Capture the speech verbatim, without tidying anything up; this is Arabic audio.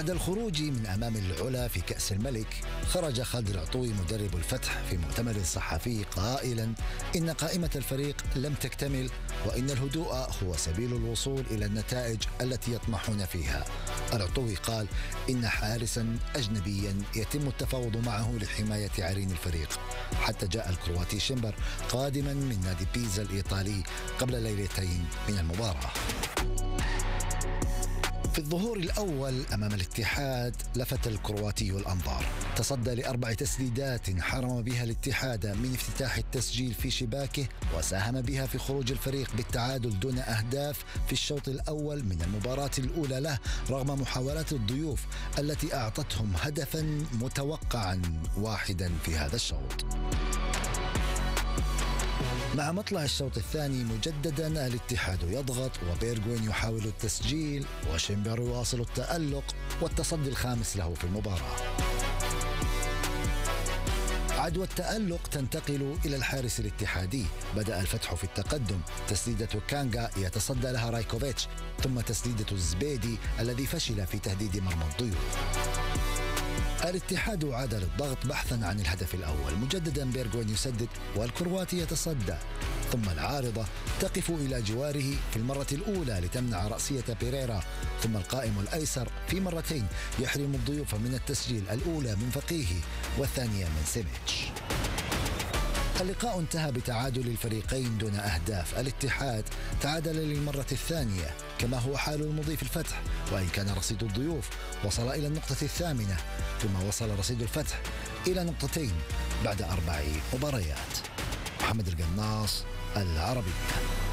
بعد الخروج من أمام العلا في كأس الملك، خرج خالد العطوي مدرب الفتح في مؤتمر صحفي قائلا إن قائمة الفريق لم تكتمل، وإن الهدوء هو سبيل الوصول إلى النتائج التي يطمحون فيها. العطوي قال إن حارسا أجنبيا يتم التفاوض معه لحماية عرين الفريق، حتى جاء الكرواتي شمبر قادما من نادي بيزا الإيطالي قبل ليلتين من المباراة. في الظهور الأول أمام الاتحاد لفت الكرواتي الأنظار، تصدى لأربع تسديدات حرم بها الاتحاد من افتتاح التسجيل في شباكه، وساهم بها في خروج الفريق بالتعادل دون أهداف في الشوط الأول من المباراة الأولى له، رغم محاولات الضيوف التي أعطتهم هدفا متوقعا واحدا في هذا الشوط. مع مطلع الشوط الثاني مجددا الاتحاد يضغط، وبيرغوين يحاول التسجيل، وشمبر يواصل التألق والتصدي الخامس له في المباراة. عدوى التألق تنتقل إلى الحارس الاتحادي، بدأ الفتح في التقدم، تسديدة كانغا يتصدى لها رايكوفيتش، ثم تسديدة الزبيدي الذي فشل في تهديد مرمى الضيوف. الاتحاد عاد للضغط بحثا عن الهدف الأول، مجددا بيرغوين يسدد والكرواتي يتصدى، ثم العارضة تقف إلى جواره في المرة الأولى لتمنع رأسية بيريرا، ثم القائم الأيسر في مرتين يحرم الضيوف من التسجيل، الأولى من فقيه والثانية من سيميتش. اللقاء انتهى بتعادل الفريقين دون أهداف، الاتحاد تعادل للمرة الثانية كما هو حال المضيف الفتح، وإن كان رصيد الضيوف وصل إلى النقطة الثامنة، ثم وصل رصيد الفتح إلى نقطتين بعد أربع مباريات. محمد القناص، العربية.